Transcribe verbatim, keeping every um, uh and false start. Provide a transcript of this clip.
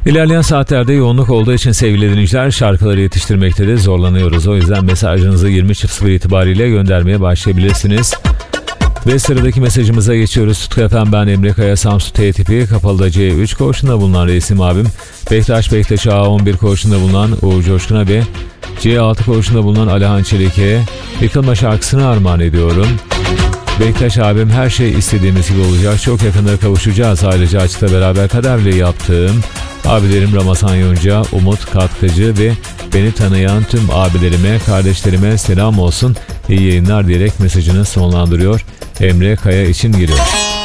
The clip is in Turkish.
İlerleyen saatlerde yoğunluk olduğu için sevgili dinleyiciler şarkıları yetiştirmekte de zorlanıyoruz. O yüzden mesajınızı yirmi sıfır itibariyle göndermeye başlayabilirsiniz. Ve sıradaki mesajımıza geçiyoruz. Tutku efendim, ben Emre Kaya, Samsun T tipi, Kapalı'da C üç koğuşunda bulunan reisim abim, Bektaş Bektaş A on bir koğuşunda bulunan Uğur Coşkun'a ve C altı koğuşunda bulunan Alihan Çelik'e Yıkılma şarkısını armağan ediyorum. Bektaş abim, her şey istediğimiz gibi olacak, çok yakında kavuşacağız. Ayrıca açıkta beraber kaderle yaptığım abilerim Ramazan Yonca, Umut Katkıcı ve beni tanıyan tüm abilerime, kardeşlerime selam olsun, iyi yayınlar diyerek mesajını sonlandırıyor. Emre Kaya için giriyor.